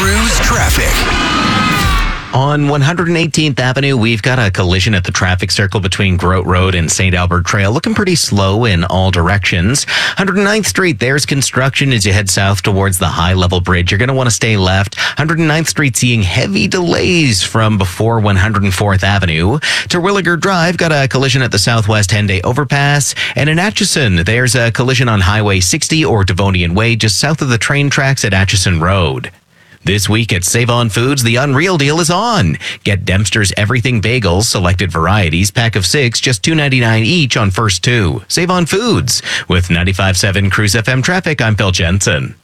Cruise traffic. On 118th Avenue, we've got a collision at the traffic circle between Grote Road and St. Albert Trail, looking pretty slow in all directions. 109th Street, there's construction as you head south towards the high-level bridge. You're going to want to stay left. 109th Street seeing heavy delays from before 104th Avenue. Terwilliger Drive, got a collision at the Southwest Henday Overpass. And in Atchison, there's a collision on Highway 60 or Devonian Way, just south of the train tracks at Atchison Road. This week at Save On Foods, the Unreal Deal is on. Get Dempster's Everything Bagels, selected varieties, pack of 6, just $2.99 each on first 2. Save On Foods. With 95.7 Cruise FM traffic, I'm Phil Jensen.